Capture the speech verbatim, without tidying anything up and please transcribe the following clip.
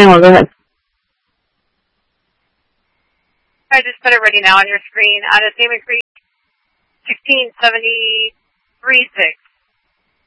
Pamela, go ahead. I just put it ready now on your screen. Out of Salmon Creek, sixteen seventy-three six.